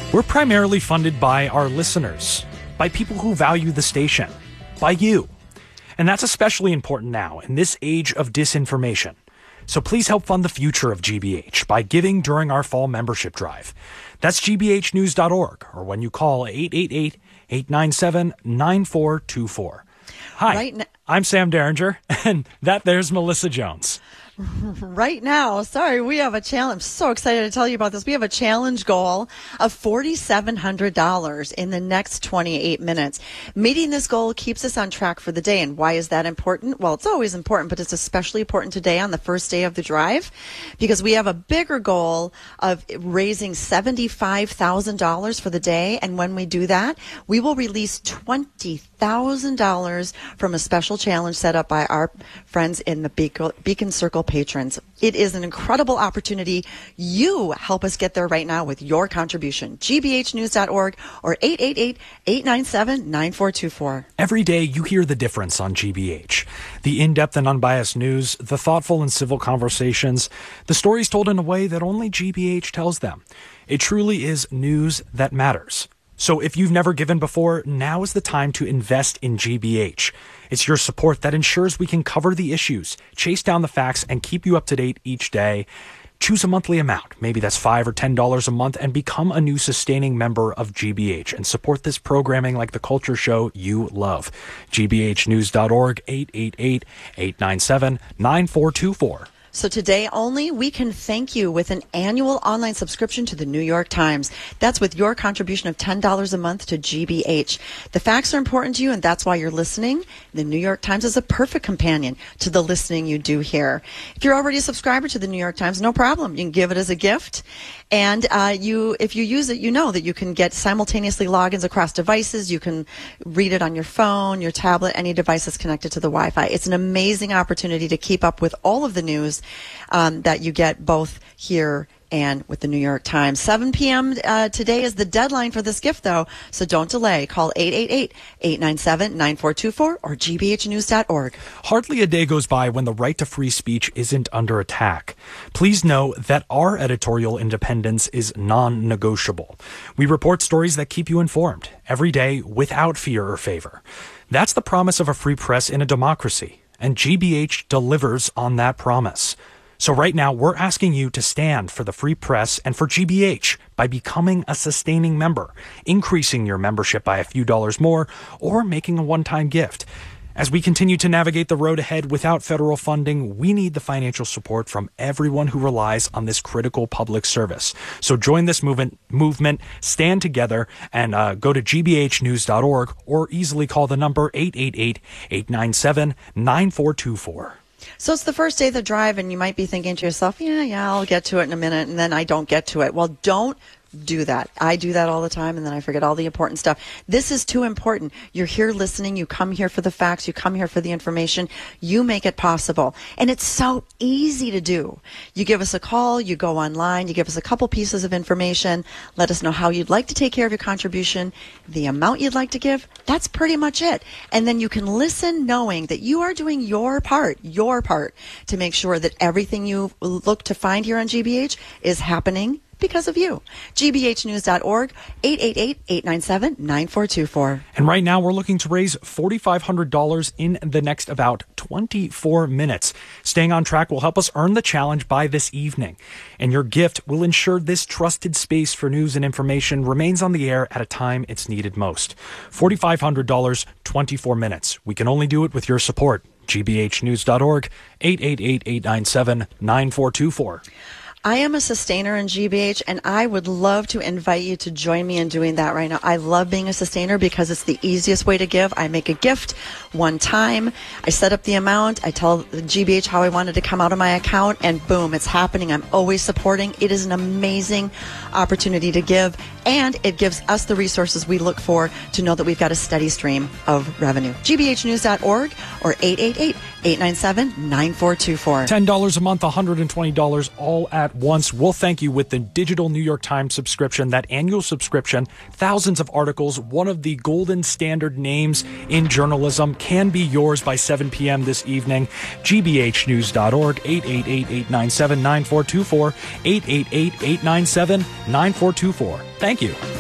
We're primarily funded by our listeners, by people who value the station, by you. And that's especially important now in this age of disinformation. So please help fund the future of GBH by giving during our fall membership drive. That's gbhnews.org, or when you call 888-897-9424. Hi, I'm Sam Derringer, and there's Melissa Jones. Right now, we have a challenge. So excited to tell you about this. We have a challenge goal of $4,700 in the next 28 minutes. Meeting this goal keeps us on track for the day. And why is that important? Well, it's always important, but it's especially important today on the first day of the drive, because we have a bigger goal of raising $75,000 for the day. And when we do that, we will release $20,000 from a special challenge set up by our friends in the Beacon Circle patrons. It is an incredible opportunity. You help us get there right now with your contribution. gbhnews.org or 888-897-9424. Every day you hear the difference on GBH. The in-depth and unbiased news, the thoughtful and civil conversations, the stories told in a way that only GBH tells them. It truly is news that matters. So if you've never given before, now is the time to invest in GBH. It's your support that ensures we can cover the issues, chase down the facts, and keep you up to date each day. Choose a monthly amount, maybe that's $5 or $10 a month, and become a new sustaining member of GBH and support this programming like the culture show you love. gbhnews.org, 888-897-9424. So today only, we can thank you with an annual online subscription to the New York Times. That's with your contribution of $10 a month to GBH. The facts are important to you, and that's why you're listening. The New York Times is a perfect companion to the listening you do here. If you're already a subscriber to the New York Times, no problem. You can give it as a gift. And if you use it, you know that you can get simultaneously logins across devices. You can read it on your phone, your tablet, any device that's connected to the Wi-Fi. It's an amazing opportunity to keep up with all of the news that you get both here and with the New York Times. 7 p.m. Today is the deadline for this gift, though, so don't delay. Call 888-897-9424 or gbhnews.org. Hardly a day goes by when the right to free speech isn't under attack. Please know that our editorial independence is non-negotiable. We report stories that keep you informed every day without fear or favor. That's the promise of a free press in a democracy, and GBH delivers on that promise. So right now, we're asking you to stand for the free press and for GBH by becoming a sustaining member, increasing your membership by a few dollars more, or making a one-time gift. As we continue to navigate the road ahead without federal funding, we need the financial support from everyone who relies on this critical public service. So join this movement, stand together, and go to gbhnews.org or easily call the number 888-897-9424. So it's the first day of the drive, and you might be thinking to yourself, yeah, I'll get to it in a minute, and then I don't get to it. Well, don't do that. I do that all the time, and then I forget all the important stuff. This is too important. You're here listening. You come here for the facts. You come here for the information. You make it possible. And it's so easy to do. You give us a call. You go online. You give us a couple pieces of information. Let us know how you'd like to take care of your contribution, the amount you'd like to give. That's pretty much it. And then you can listen knowing that you are doing your part to make sure that everything you look to find here on GBH is happening because of you. gbhnews.org, 888-897-9424. And right now we're looking to raise $4,500 in the next about 24 minutes. Staying on track will help us earn the challenge by this evening. And your gift will ensure this trusted space for news and information remains on the air at a time it's needed most. $4,500, 24 minutes. We can only do it with your support. gbhnews.org, 888-897-9424. I am a sustainer in GBH, and I would love to invite you to join me in doing that right now. I love being a sustainer because it's the easiest way to give. I make a gift one time. I set up the amount. I tell GBH how I want it to come out of my account, and boom, it's happening. I'm always supporting. It is an amazing opportunity to give, and it gives us the resources we look for to know that we've got a steady stream of revenue. gbhnews.org or 888-897-9424. $10 a month, $120 all at once. We'll thank you with the digital New York Times subscription, that annual subscription, thousands of articles, one of the golden standard names in journalism, can be yours by 7 p.m. this evening. gbhnews.org, 888-897-9424, 888-897-9424. Thank you.